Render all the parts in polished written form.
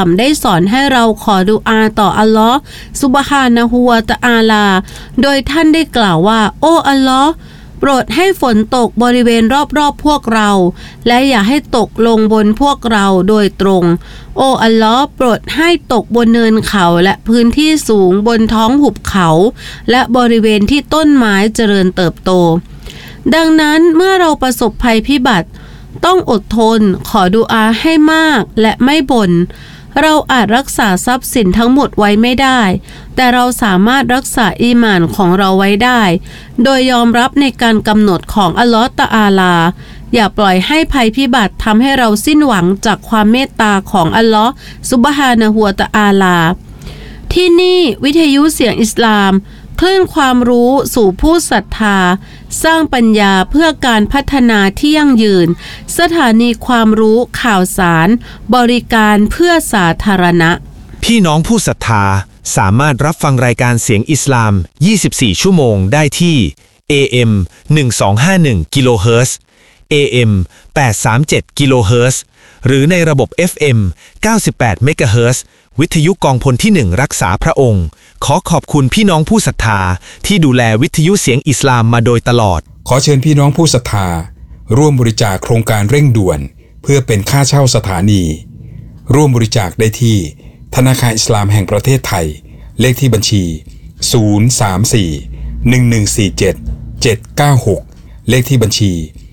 มได้สอนให้เราขอดุอาต่ออัลลอฮ์ซุบฮานะฮูวะตะอาลาโดยท่านได้กล่าวว่าโอ้อัลลอฮ์โปรดให้ฝนตกบริเวณรอบๆพวกเราและอย่าให้ตกลงบนพวกเราโดยตรงโอ้อัลลอฮ์โปรดให้ตกบนเนินเขาและพื้นที่สูงบนท้องหุบเขาและบริเวณที่ต้นไม้เจริญเติบโตดังนั้นเมื่อเราประสบภัยพิบัติต้องอดทนขอดุอาให้มากและไม่บ่นเราอาจรักษาทรัพย์สินทั้งหมดไว้ไม่ได้แต่เราสามารถรักษาอีหม่านของเราไว้ได้โดยยอมรับในการกำหนดของอัลลอฮฺตะอาลาอย่าปล่อยให้ภัยพิบัติทำให้เราสิ้นหวังจากความเมตตาของอัลลอฮฺซุบฮานะฮูวะตะอาลาที่นี่วิทยุเสียงอิสลามคลื่นความรู้สู่ผู้ศรัทธาสร้างปัญญาเพื่อการพัฒนาที่ยั่งยืนสถานีความรู้ข่าวสารบริการเพื่อสาธารณะพี่น้องผู้ศรัทธาสามารถรับฟังรายการเสียงอิสลาม24ชั่วโมงได้ที่ AM 1251กิโลเฮิรตซ์ AM 837กิโลเฮิรตซ์หรือในระบบ FM 98เมกะเฮิรตซ์วิทยุกองพลที่1รักษาพระองค์ขอขอบคุณพี่น้องผู้ศรัทธาที่ดูแลวิทยุเสียงอิสลามมาโดยตลอดขอเชิญพี่น้องผู้ศรัทธาร่วมบริจาคโครงการเร่งด่วนเพื่อเป็นค่าเช่าสถานีร่วมบริจาคได้ที่ธนาคารอิสลามแห่งประเทศไทยเลขที่บัญชี034-1147-796เลขที่บัญชี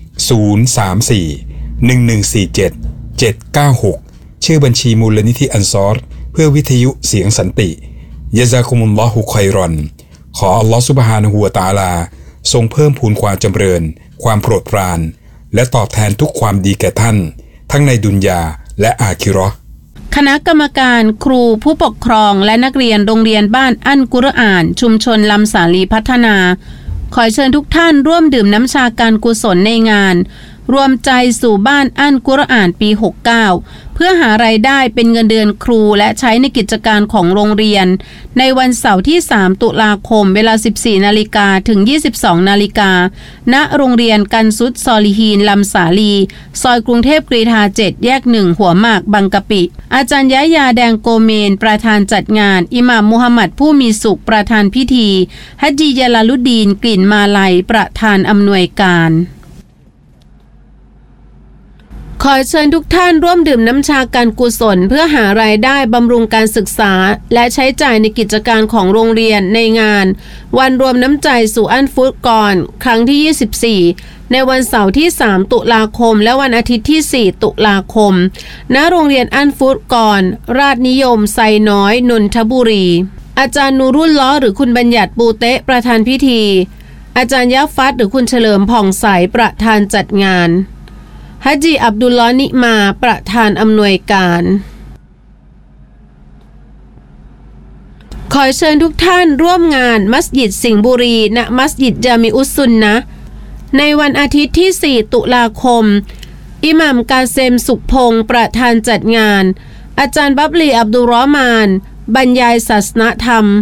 034-1147-796ชื่อบัญชีมูลนิธิอันซอรเพื่อวิทยุเสียงสันติยะซากุมุลลอฮุค็อยรอนขออัลลอฮฺซุบฮานะฮูวะตะอาลาทรงเพิ่มพูนความจำเริญความโปรดปรานและตอบแทนทุกความดีแก่ท่านทั้งในดุนยาและอาคิเราะห์คณะกรรมการครูผู้ปกครองและนักเรียนโรงเรียนบ้านอันกุรอานชุมชนลำสาลีพัฒนาขอเชิญทุกท่านร่วมดื่มน้ำชาการกุศลในงานรวมใจสู่บ้านอันกุรอานปี69เพื่อหารายได้เป็นเงินเดือนครูและใช้ในกิจการของโรงเรียนในวันเสาร์ที่3ตุลาคมเวลา 14 นาฬิกาถึง 22 นาฬิกาณโรงเรียนกันซุดซอลิฮีนลำสาลีซอยกรุงเทพกรีฑา7แยก1หัวหมากบางกะปิอาจารย์ยะยาแดงโกเมนประธานจัดงานอิหม่ามมุฮัมมัดผู้มีสุขประธานพิธีฮัจญียะลาลุดดีนกลิ่นมาลัยประธานอำนวยการขอเชิญทุกท่านร่วมดื่มน้ำชาการกุศลเพื่อหารายได้บำรุงการศึกษาและใช้จ่ายในกิจการของโรงเรียนในงานวันรวมน้ำใจสู่อันฟุตกรครั้งที่24ในวันเสาร์ที่3ตุลาคมและวันอาทิตย์ที่4ตุลาคมณโรงเรียนอันฟุตกรราชนิยมไซน้อยนนทบุรีอาจารย์นูรุลล้อหรือคุณบัญญัติปูเตะประธานพิธีอาจารย์ยะฟัดหรือคุณเฉลิมผ่องใสประธานจัดงานฮัจญีอับดุลลอฮ์นิมาประธานอำนวยการขอเชิญทุกท่านร่วมงานมัสยิดสิงห์บุรีณมัสยิดจามิอุสซุนนะห์ในวันอาทิตย์ที่4ตุลาคมอิหม่ามกาเซมสุขพงศ์ประธานจัดงานอาจารย์บับลีอับดุลรอมานบรรยายศาสนธรรม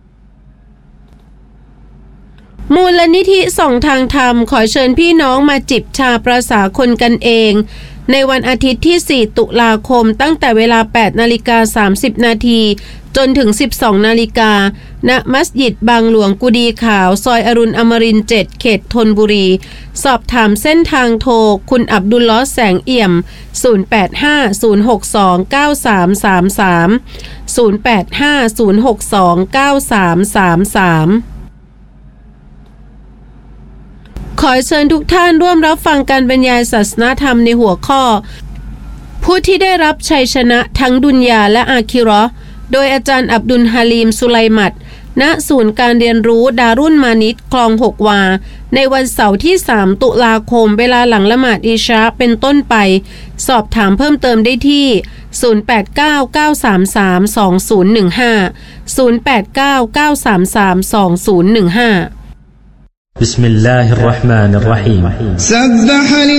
มูลนิธิส่องทางธรรมขอเชิญพี่น้องมาจิบชาประสาคนกันเองในวันอาทิตย์ที่4ตุลาคมตั้งแต่เวลา 8:30 นาทีจนถึง 12 นาฬิกาณมัสยิดบางหลวงกุดีขาวซอยอรุณอมรินทร์7เขตธนบุรีสอบถามเส้นทางโทรคุณอับดุลลอฮ์แสงเอี่ยม0850629333 0850629333ขอเชิญทุกท่านร่วมรับฟังการบรรยายศาสนธรรมในหัวข้อผู้ที่ได้รับชัยชนะทั้งดุนยาและอาคิเราะห์โดยอาจารย์อับดุลฮาลีมสุไลมัดณศูนย์การเรียนรู้ดารุนมานิดคลอง6วาในวันเสาร์ที่3ตุลาคมเวลาหลังละหมาดอิชาเป็นต้นไปสอบถามเพิ่มเติมได้ที่0899332015 0899332015 بسم الله الرحمن الرحيم